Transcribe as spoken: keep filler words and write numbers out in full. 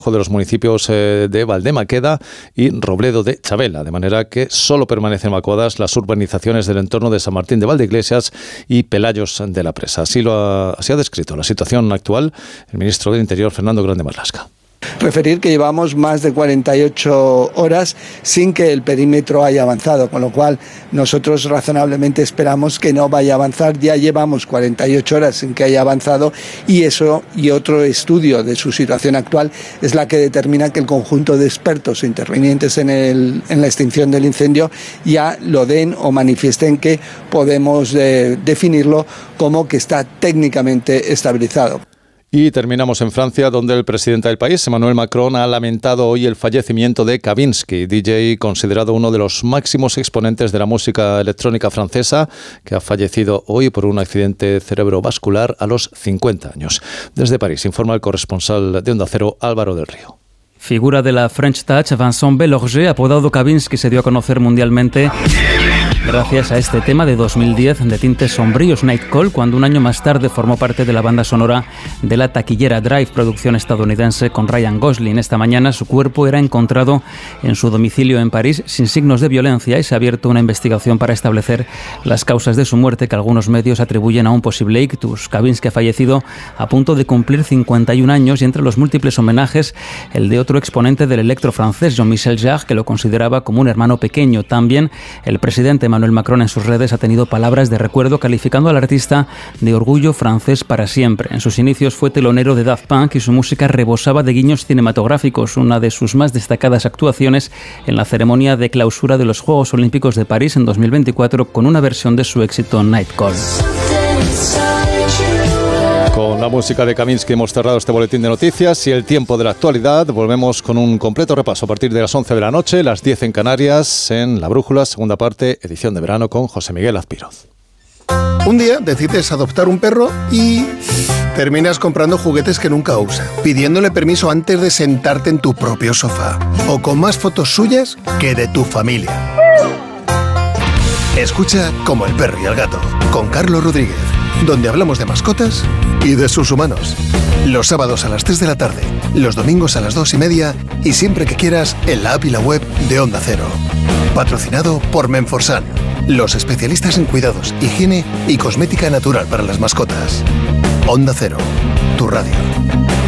de los municipios eh, de Valdemaqueda y Robledo de Chavela, de manera que solo permanecen evacuadas las urbanizaciones del entorno de San Martín de Valdeiglesias y Pelayos de la Presa. Así lo ha, así ha descrito la situación actual el ministro del Interior, Fernando Grande Marlaska. Referir que llevamos más de cuarenta y ocho horas sin que el perímetro haya avanzado, con lo cual nosotros razonablemente esperamos que no vaya a avanzar. Ya llevamos cuarenta y ocho horas sin que haya avanzado y eso y otro estudio de su situación actual es la que determina que el conjunto de expertos intervinientes en, el, en la extinción del incendio ya lo den o manifiesten que podemos eh, definirlo como que está técnicamente estabilizado. Y terminamos en Francia, donde el presidente del país, Emmanuel Macron, ha lamentado hoy el fallecimiento de Kavinsky, D J considerado uno de los máximos exponentes de la música electrónica francesa, que ha fallecido hoy por un accidente cerebrovascular a los cincuenta años. Desde París, informa el corresponsal de Onda Cero, Álvaro del Río. Figura de la French Touch, Vincent Bellorger, apodado Kavinsky, se dio a conocer mundialmente gracias a este tema de dos mil diez de tintes sombríos, Night Call, cuando un año más tarde formó parte de la banda sonora de la taquillera Drive, producción estadounidense con Ryan Gosling. Esta mañana su cuerpo era encontrado en su domicilio en París sin signos de violencia y se ha abierto una investigación para establecer las causas de su muerte, que algunos medios atribuyen a un posible ictus. Kavinsky ha fallecido a punto de cumplir cincuenta y un años y entre los múltiples homenajes el de otro exponente del electro francés, Jean-Michel Jarre, que lo consideraba como un hermano pequeño. También el presidente Emmanuel Macron en sus redes ha tenido palabras de recuerdo calificando al artista de orgullo francés para siempre. En sus inicios fue telonero de Daft Punk y su música rebosaba de guiños cinematográficos, una de sus más destacadas actuaciones en la ceremonia de clausura de los Juegos Olímpicos de París en dos mil veinticuatro con una versión de su éxito Night Call. Con la música de Kavinsky hemos cerrado este boletín de noticias y el tiempo de la actualidad. Volvemos con un completo repaso a partir de las once de la noche, las diez en Canarias, en La Brújula, segunda parte, edición de verano con José Miguel Azpiroz. Un día decides adoptar un perro y terminas comprando juguetes que nunca usa, pidiéndole permiso antes de sentarte en tu propio sofá o con más fotos suyas que de tu familia. Escucha Como el perro y el gato, con Carlos Rodríguez, donde hablamos de mascotas y de sus humanos. Los sábados a las tres de la tarde, los domingos a las dos y media y siempre que quieras en la app y la web de Onda Cero. Patrocinado por Menforsan, los especialistas en cuidados, higiene y cosmética natural para las mascotas. Onda Cero, tu radio.